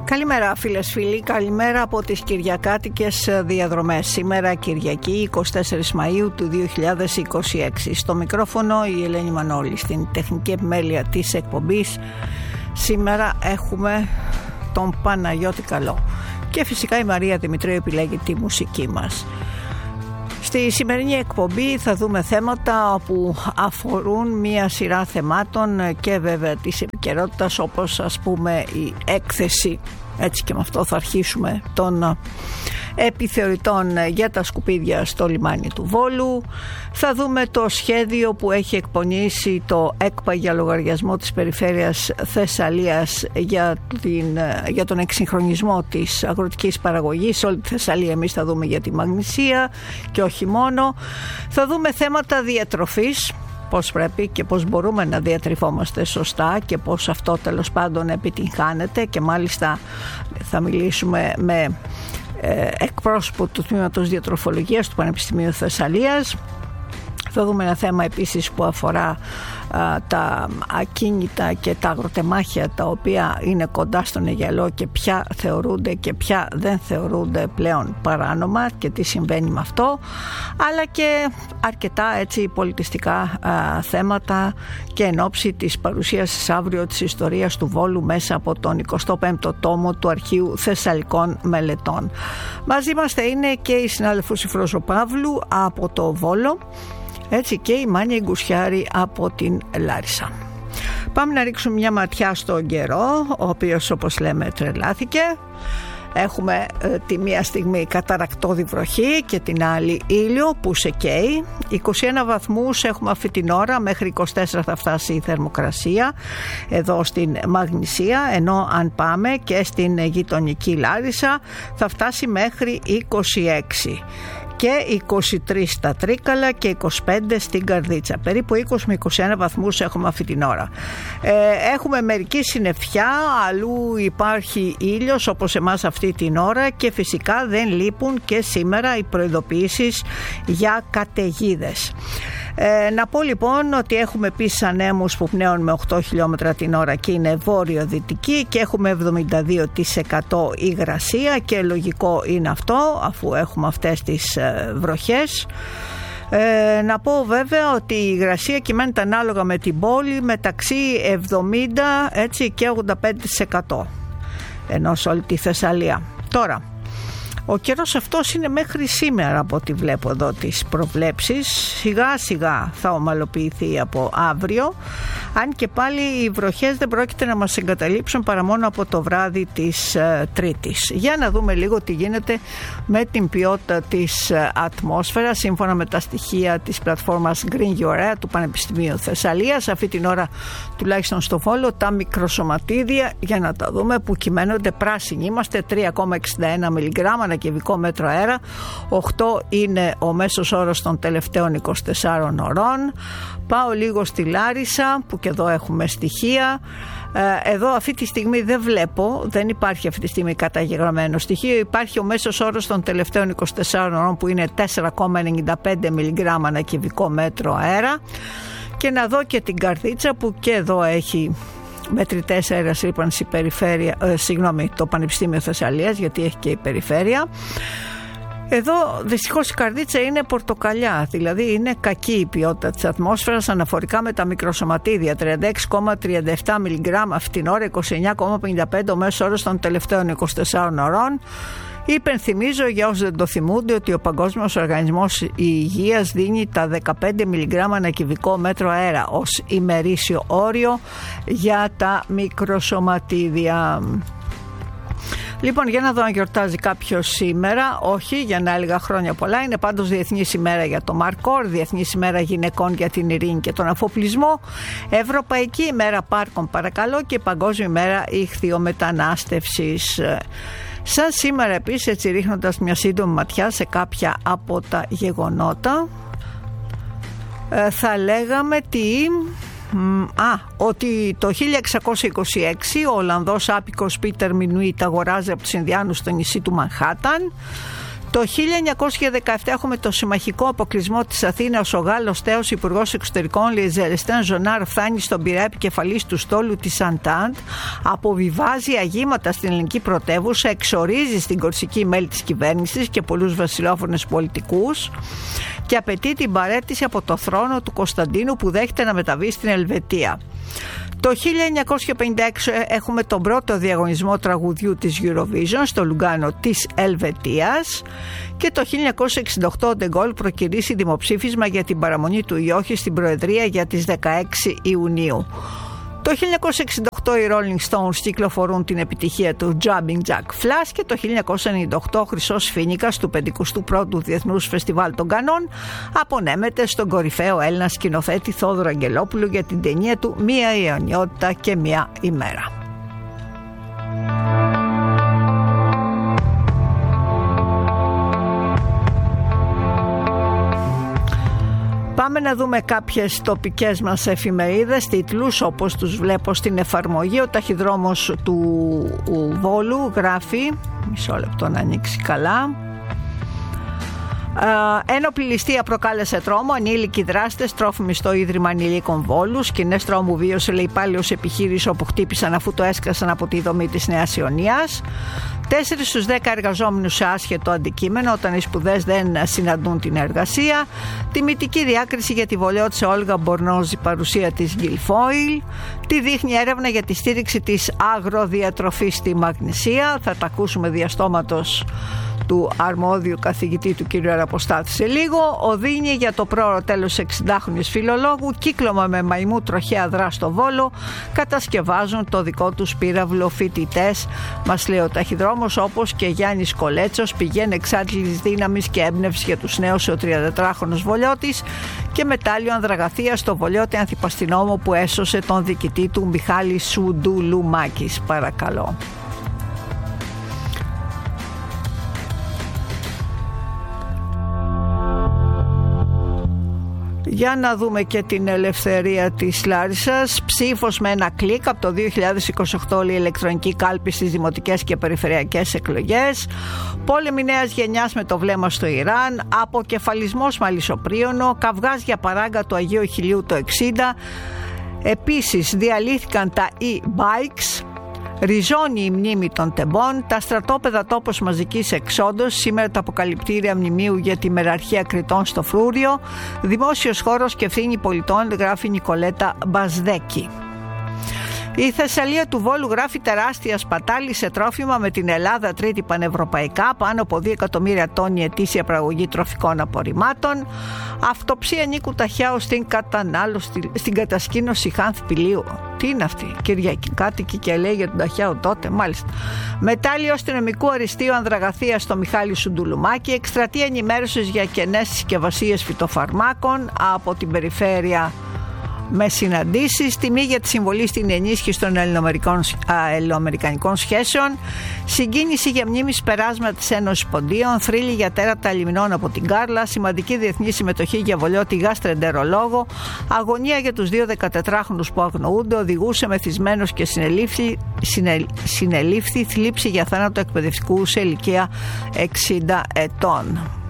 Καλημέρα φίλες φίλοι, καλημέρα από τις κυριακάτικες διαδρομές. Σήμερα Κυριακή 24 Μαΐου του 2026. Στο μικρόφωνο η Ελένη Μανώλη, στην τεχνική επιμέλεια της εκπομπής. Σήμερα έχουμε τον Παναγιώτη Καλό και φυσικά η Μαρία Δημητρίου επιλέγει τη μουσική μας. Στη σημερινή εκπομπή θα δούμε θέματα που αφορούν μία σειρά θεμάτων και βέβαια της επικαιρότητας, όπως ας πούμε η έκθεση, έτσι και με αυτό θα αρχίσουμε, των επιθεωρητών για τα σκουπίδια στο λιμάνι του Βόλου. Θα δούμε το σχέδιο που έχει εκπονήσει το ΕΚΠΑ για λογαριασμό της Περιφέρειας Θεσσαλίας για τον εξυγχρονισμό της αγροτικής παραγωγής σε όλη τη Θεσσαλία. Εμείς θα δούμε για τη Μαγνησία και όχι μόνο. Θα δούμε θέματα διατροφής, πώς πρέπει και πώς μπορούμε να διατρυφόμαστε σωστά και πώς αυτό τέλος πάντων επιτυγχάνεται, και μάλιστα θα μιλήσουμε με εκπρόσωπο του Τμήματος Διατροφολογίας του Πανεπιστημίου Θεσσαλίας. Θα δούμε ένα θέμα επίσης που αφορά τα ακίνητα και τα αγροτεμάχια, τα οποία είναι κοντά στον Αιγιαλό και ποια θεωρούνται και ποια δεν θεωρούνται πλέον παράνομα και τι συμβαίνει με αυτό, αλλά και αρκετά έτσι πολιτιστικά θέματα και εν ώψη της παρουσίασης αύριο της ιστορίας του Βόλου μέσα από τον 25ο τόμο του Αρχείου Θεσσαλικών Μελετών. Μαζί μας θα είναι και η συνάδελφος η Φρόζο-Παύλου από το Βόλο, έτσι, και η Μάνια Γκουσιάρη από την Λάρισα. Πάμε να ρίξουμε μια ματιά στον καιρό, ο οποίος, όπως λέμε, τρελάθηκε. Έχουμε τη μία στιγμή καταρακτώδη βροχή και την άλλη ήλιο που σε καίει. 21 βαθμούς έχουμε αυτή την ώρα, μέχρι 24 θα φτάσει η θερμοκρασία εδώ στην Μαγνησία, ενώ αν πάμε και στην γειτονική Λάρισα θα φτάσει μέχρι 26. Και 23 στα Τρίκαλα και 25 στην Καρδίτσα. Περίπου 20 με 21 βαθμούς έχουμε αυτή την ώρα. Έχουμε μερική συννεφιά, αλλού υπάρχει ήλιος όπως εμάς αυτή την ώρα, και φυσικά δεν λείπουν και σήμερα οι προειδοποιήσεις για καταιγίδες. Να πω λοιπόν ότι έχουμε επίσης ανέμους που πνέουν με 8 χιλιόμετρα την ώρα και είναι βόρειο-δυτική, και έχουμε 72% υγρασία, και λογικό είναι αυτό αφού έχουμε αυτές τις βροχές. Να πω βέβαια ότι η υγρασία κυμαίνεται ανάλογα με την πόλη μεταξύ 70 έτσι, και 85%, ενώ σε όλη τη Θεσσαλία. Τώρα, ο καιρός αυτός είναι μέχρι σήμερα από ό,τι βλέπω εδώ τις προβλέψεις. Σιγά σιγά θα ομαλοποιηθεί από αύριο, αν και πάλι οι βροχές δεν πρόκειται να μας εγκαταλείψουν παρά μόνο από το βράδυ της Τρίτης. Για να δούμε λίγο τι γίνεται με την ποιότητα της ατμόσφαιρας σύμφωνα με τα στοιχεία της πλατφόρμας Green Your Air του Πανεπιστημίου Θεσσαλίας. Αυτή την ώρα, τουλάχιστον στο Βόλο, τα μικροσωματίδια, για να τα δούμε, που κυμαίνονται πράσινοι είμαστε, 3,61 μιλιγκράμμα κυβικό μέτρο αέρα. 8 είναι ο μέσος όρος των τελευταίων 24 ωρών. Πάω λίγο στη Λάρισα, που και εδώ έχουμε στοιχεία. Εδώ αυτή τη στιγμή δεν βλέπω, δεν υπάρχει αυτή τη στιγμή καταγεγραμμένο στοιχείο. Υπάρχει ο μέσος όρος των τελευταίων 24 ωρών που είναι 4,95 μιλιγκράμμα ανά κυβικό μέτρο αέρα. Και να δω και την Καρδίτσα, που και εδώ έχει μετρητές αέρας ρύπανση το Πανεπιστήμιο Θεσσαλίας, γιατί έχει και η περιφέρεια. Εδώ δυστυχώς η Καρδίτσα είναι πορτοκαλιά, δηλαδή είναι κακή η ποιότητα της ατμόσφαιρας αναφορικά με τα μικροσωματίδια. 36,37 μιλιγκράμμα αυτή την ώρα, 29,55 ο μέσος όρος των τελευταίων 24 ωρών. Υπενθυμίζω για όσους δεν το θυμούνται ότι ο Παγκόσμιος Οργανισμός Υγείας δίνει τα 15 μιλιγκράμμα ανά κυβικό μέτρο αέρα ως ημερήσιο όριο για τα μικροσωματίδια. Λοιπόν, για να δω αν γιορτάζει κάποιος σήμερα. Όχι, για να έλεγα χρόνια πολλά. Είναι πάντως Διεθνής ημέρα για το Μαρκόρ, Διεθνής ημέρα γυναικών για την ειρήνη και τον αφοπλισμό, Ευρωπαϊκή ημέρα πάρκων παρακαλώ, και Παγκόσμια ημέρα ηχθειομετανάστευσης. Σαν σήμερα επίσης, έτσι ρίχνοντας μια σύντομη ματιά σε κάποια από τα γεγονότα, θα λέγαμε ότι το 1626 ο Ολλανδός άπικος Πίτερ Μινουίτ αγοράζει από τους Ινδιάνους στο νησί του Μανχάταν. Το Το 1917 έχουμε το συμμαχικό αποκλεισμό της Αθήνας. Ο Γάλλος τέος υπουργός εξωτερικών Λιεζεριστέν Ζωνάρ φτάνει στον Πειραιά επικεφαλής του στόλου της Αντάντ, αποβιβάζει αγήματα στην ελληνική πρωτεύουσα, εξορίζει στην Κορσική μέλη της κυβέρνησης και πολλούς βασιλόφωνες πολιτικούς και απαιτεί την παραίτηση από το θρόνο του Κωνσταντίνου, που δέχεται να μεταβεί στην Ελβετία. Το 1956 έχουμε τον πρώτο διαγωνισμό τραγουδιού της Eurovision στο Λουγκάνο της Ελβετίας και το 1968 ο Ντεγκόλ προκηρύσσει δημοψήφισμα για την παραμονή του ή όχι στην Προεδρία για τις 16 Ιουνίου. Το 1968 οι Rolling Stones κυκλοφορούν την επιτυχία του Jumping Jack Flash και το 1998 ο Χρυσός Φοίνικας του 51ου Διεθνούς Φεστιβάλ των Κανών απονέμεται στον κορυφαίο Έλληνα σκηνοθέτη Θόδωρο Αγγελόπουλο για την ταινία του «Μία αιωνιότητα και μία ημέρα». Πάμε να δούμε κάποιες τοπικές μας εφημερίδες, τίτλους όπως τους βλέπω στην εφαρμογή. Ο ταχυδρόμος του Βόλου γράφει, μισό λεπτό να ανοίξει καλά. Ένοπλη ληστεία προκάλεσε τρόμο, ανήλικοι δράστες τρόφιμοι στο Ίδρυμα Ανηλίκων Βόλου. Σκηνές τρόμου βίωσε, λέει, υπάλληλος επιχείρηση όπου χτύπησαν αφού το έσκασαν από τη δομή της Νέας Ιωνίας. 4 στους 10 εργαζόμενους σε άσχετο αντικείμενο όταν οι σπουδές δεν συναντούν την εργασία. Τιμητική διάκριση για τη βολιώτησα Όλγα Μπορνόζη, παρουσία της Γκιλφόιλ. Τι δείχνει έρευνα για τη στήριξη της αγροδιατροφής στη Μαγνησία. Θα τα ακούσουμε διαστόματος του αρμόδιου καθηγητή του κ. Αραποστάτη σε λίγο. Οδύνη για το πρόωρο τέλος 60χρονης φιλολόγου. Κύκλωμα με μαϊμού τροχαία δρά στο Βόλο. Κατασκευάζουν το δικό τους πύραυλο φοιτητές, μας λέει ο ταχυδρόμος, όπως και Γιάννης Κολέτσος, πηγαίνει εξάντλητης δύναμης και έμπνευση για τους νέους ο 34χρονος Βολιώτης και μετάλλιο ανδραγαθία στο Βολιώτη Ανθιπαστινόμο που έσωσε τον διοικητή του Μιχάλη Σουντουλουμάκης. Παρακαλώ. Για να δούμε και την Ελευθερία της Λάρισσας. Ψήφος με ένα κλικ από το 2028, η ηλεκτρονική κάλπη στις δημοτικές και περιφερειακές εκλογές. Πόλεμη νέας γενιάς με το βλέμμα στο Ιράν. Αποκεφαλισμός Μαλισσοπρίωνο. Καυγάς για παράγκα του Αγίου Ηχιλίου το 60. Επίσης διαλύθηκαν τα e-bikes. Ριζώνει η μνήμη των τεμπών. Τα στρατόπεδα τόπος μαζικής εξόντωσης. Σήμερα τα αποκαλυπτήρια μνημείου για τη μεραρχία Κρητών στο Φρούριο. Δημόσιος χώρος και ευθύνη πολιτών, γράφει Νικολέτα Μπασδέκη. Η Θεσσαλία του Βόλου γράφει τεράστια σπατάλη σε τρόφιμα με την Ελλάδα τρίτη πανευρωπαϊκά, πάνω από 2 εκατομμύρια τόνοι ετήσια παραγωγή τροφικών απορριμμάτων. Αυτοψία Νίκου Ταχιάου στην κατασκήνωση Χάνθ Πηλίου. Τι είναι αυτή, Κυριακή κάτοικη και λέει για τον Ταχιάου τότε, μάλιστα. Μετάλλιο αστυνομικού αριστείου Ανδραγαθία στο Μιχάλη Σουντουλουμάκη. Εκστρατεία ενημέρωσης για κενές συσκευασίες φυτοφαρμάκων από την περιφέρεια με συναντήσεις. Τιμή για τη συμβολή στην ενίσχυση των ελληνοαμερικανικών σχέσεων. Συγκίνηση για μνήμης περάσματα της Ένωσης Ποντίων. Θρύλη για τέρατα λιμνών από την Κάρλα. Σημαντική διεθνή συμμετοχή για Βολιώτη γαστρεντερολόγο. Αγωνία για τους 2 14χρονους που αγνοούνται. Οδηγούσε μεθυσμένος και συνελήφθη. Θλίψη για θάνατο εκπαιδευτικού σε ηλικία 60 ετών.